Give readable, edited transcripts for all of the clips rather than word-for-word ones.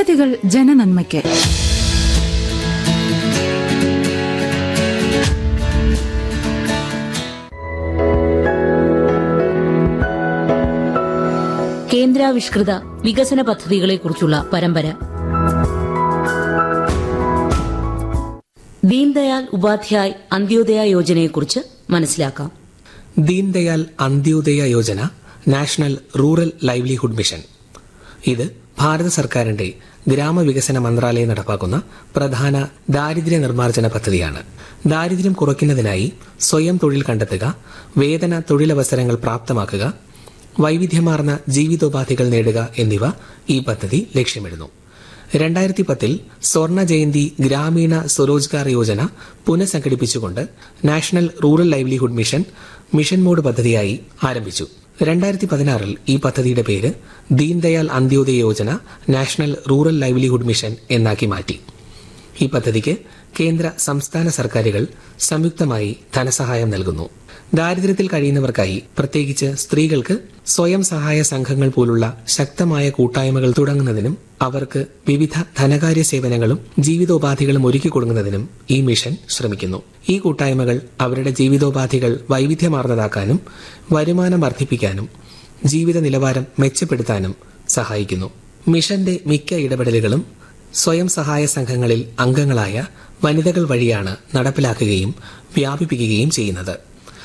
പദ്ധതികൾ ജനനന്മയ്ക്ക്. കേന്ദ്രാവിഷ്കൃത വികസന പദ്ധതികളെക്കുറിച്ചുള്ള പരമ്പര. ദീൻദയാൽ ഉപാധ്യായ് അന്ത്യോദയ യോജനയെക്കുറിച്ച് മനസ്സിലാക്കാം. Deendayal Antyodaya Yojana national rural livelihood mission. ഇത് ഭാരത സർക്കാരിന്റെ ഗ്രാമവികസന മന്ത്രാലയം നടപ്പാക്കുന്ന പ്രധാന ദാരിദ്ര്യ നിർമ്മാർജ്ജന പദ്ധതിയാണ്. ദാരിദ്ര്യം കുറയ്ക്കുന്നതിനായി സ്വയം തൊഴിൽ കണ്ടെത്തുക, വേതന തൊഴിലവസരങ്ങൾ പ്രാപ്തമാക്കുക, വൈവിധ്യമാർന്ന ജീവിതോപാധികൾ നേടുക എന്നിവ ഈ പദ്ധതി ലക്ഷ്യമിടുന്നു. 2010 സ്വർണ ജയന്തി ഗ്രാമീണ Swarozgar Yojana പുനഃസംഘടിപ്പിച്ചുകൊണ്ട് national rural livelihood mission mission mode പദ്ധതിയായി ആരംഭിച്ചു. 2016 ഈ പദ്ധതിയുടെ പേര് Deendayal Antyodaya Yojana national rural livelihood mission എന്നാക്കി മാറ്റി. ഈ പദ്ധതിക്ക് കേന്ദ്ര സംസ്ഥാന സർക്കാരുകൾ സംയുക്തമായി ധനസഹായം നൽകുന്നു. ദാരിദ്ര്യത്തിൽ കഴിയുന്നവർക്കായി, പ്രത്യേകിച്ച് സ്ത്രീകൾക്ക്, സ്വയം സഹായ സംഘങ്ങൾ പോലുള്ള ശക്തമായ കൂട്ടായ്മകൾ തുടങ്ങുന്നതിനും അവർക്ക് വിവിധ ധനകാര്യ സേവനങ്ങളും ജീവിതോപാധികളും ഒരുക്കി കൊടുക്കുന്നതിനും ഈ മിഷൻ ശ്രമിക്കുന്നു. ഈ കൂട്ടായ്മകൾ അവരുടെ ജീവിതോപാധികൾ വൈവിധ്യമാർന്നതാക്കാനും വരുമാനം വർദ്ധിപ്പിക്കാനും ജീവിത നിലവാരം മെച്ചപ്പെടുത്താനും സഹായിക്കുന്നു. മിഷന്റെ മിക്ക ഇടപെടലുകളും സ്വയം സഹായ സംഘങ്ങളിൽ അംഗങ്ങളായ വനിതകൾ വഴിയാണ് നടപ്പിലാക്കുകയും വ്യാപിപ്പിക്കുകയും ചെയ്യുന്നത്.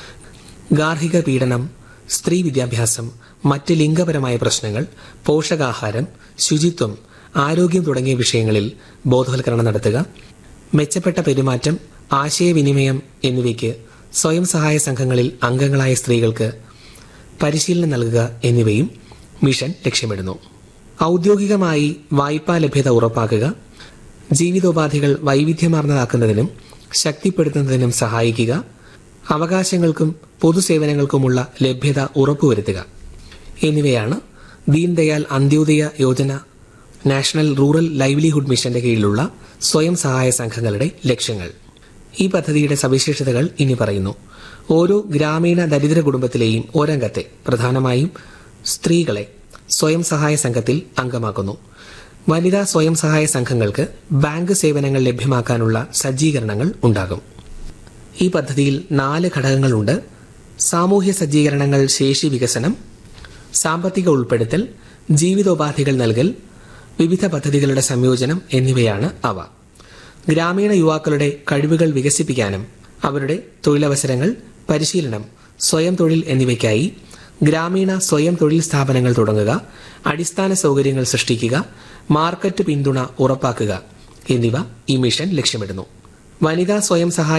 ഗാർഹിക പീഡനം, സ്ത്രീ വിദ്യാഭ്യാസം, മറ്റ് ലിംഗപരമായ പ്രശ്നങ്ങൾ, പോഷകാഹാരം, ശുചിത്വം, ആരോഗ്യം തുടങ്ങിയ വിഷയങ്ങളിൽ ബോധവൽക്കരണം നടത്തുക, മെച്ചപ്പെട്ട പെരുമാറ്റം, ആശയവിനിമയം എന്നിവയ്ക്ക് സ്വയം സഹായ സംഘങ്ങളിൽ അംഗങ്ങളായ സ്ത്രീകൾക്ക് പരിശീലനം നൽകുക എന്നിവയും മിഷൻ ലക്ഷ്യമിടുന്നു. ഔദ്യോഗികമായി വായ്പാ ലഭ്യത ഉറപ്പാക്കുക, ജീവിതോപാധികൾ വൈവിധ്യമാർന്നതാക്കുന്നതിനും ശക്തിപ്പെടുത്തുന്നതിനും സഹായിക്കുക, അവകാശങ്ങൾക്കും പൊതുസേവനങ്ങൾക്കുമുള്ള ലഭ്യത ഉറപ്പുവരുത്തുക എന്നിവയാണ് Deendayal Antyodaya Yojana national rural livelihood മിഷന്റെ കീഴിലുള്ള സ്വയം സഹായ സംഘങ്ങളുടെ ലക്ഷ്യങ്ങൾ. ഈ പദ്ധതിയുടെ സവിശേഷതകൾ ഇനി പറയുന്നു. ഓരോ ഗ്രാമീണ ദരിദ്ര കുടുംബത്തിലെയും ഒരംഗത്തെ, പ്രധാനമായും സ്ത്രീകളെ, സ്വയം സഹായ സംഘത്തിൽ അംഗമാക്കുന്നു. വനിതാ സ്വയം സഹായ സംഘങ്ങൾക്ക് ബാങ്ക് സേവനങ്ങൾ ലഭ്യമാക്കാനുള്ള സജ്ജീകരണങ്ങൾ ഉണ്ടാകും. ഈ പദ്ധതിയിൽ 4 ഘടകങ്ങളുണ്ട്. സാമൂഹ്യ സജ്ജീകരണങ്ങൾ, ശേഷി വികസനം, സാമ്പത്തിക ഉൾപ്പെടുത്തൽ, ജീവിതോപാധികൾ നൽകൽ, വിവിധ പദ്ധതികളുടെ സംയോജനം എന്നിവയാണ് അവ. ഗ്രാമീണ യുവാക്കളുടെ കഴിവുകൾ വികസിപ്പിക്കാനും അവരുടെ തൊഴിലവസരങ്ങൾ, പരിശീലനം, സ്വയം തൊഴിൽ എന്നിവയ്ക്കായി ഗ്രാമീണ സ്വയം തൊഴിൽ സ്ഥാപനങ്ങൾ തുടങ്ങുക, അടിസ്ഥാന സൗകര്യങ്ങൾ സൃഷ്ടിക്കുക, മാർക്കറ്റ് പിന്തുണ ഉറപ്പാക്കുക എന്നിവ ഈ മിഷൻ ലക്ഷ്യമിടുന്നു. വനിതാ സ്വയം സഹായ